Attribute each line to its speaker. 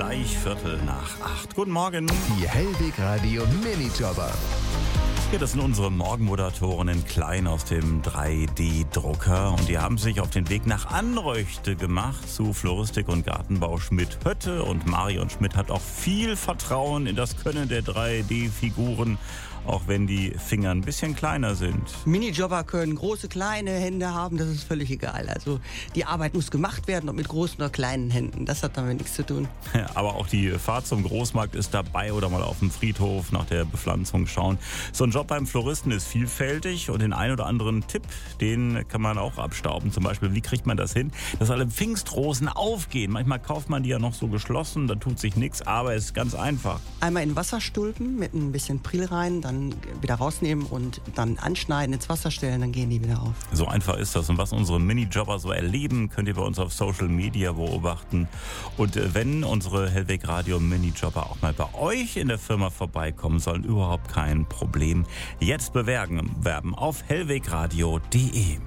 Speaker 1: gleich 7:45. Guten Morgen.
Speaker 2: Die Hellwig Radio Minijobber.
Speaker 1: Ja, das sind unsere Morgenmoderatoren in klein aus dem 3D-Drucker. Und die haben sich auf den Weg nach Anröchte gemacht zu Floristik und Gartenbau Schmidt-Hötte. Und Marion Schmidt hat auch viel Vertrauen in das Können der 3D-Figuren, auch wenn die Finger ein bisschen kleiner sind.
Speaker 3: Minijobber können große, kleine Hände haben, das ist völlig egal. Also die Arbeit muss gemacht werden, ob mit großen oder kleinen Händen. Das hat damit nichts zu tun.
Speaker 1: Ja, aber auch die Fahrt zum Großmarkt ist dabei oder mal auf dem Friedhof nach der Bepflanzung schauen. So ein Job beim Floristen ist vielfältig und den ein oder anderen Tipp, den kann man auch abstauben. Zum Beispiel, wie kriegt man das hin, dass alle Pfingstrosen aufgehen? Manchmal kauft man die ja noch so geschlossen, da tut sich nichts, aber es ist ganz einfach.
Speaker 3: Einmal in Wasser stülpen mit ein bisschen Priel rein, dann wieder rausnehmen und dann anschneiden, ins Wasser stellen, dann gehen die wieder auf.
Speaker 1: So einfach ist das. Und was unsere Minijobber so erleben, könnt ihr bei uns auf Social Media beobachten. Und wenn unsere Hellwig Radio Minijobber auch mal bei euch in der Firma vorbeikommen sollen, überhaupt kein Problem. Jetzt bewerben auf hellwegradio.de.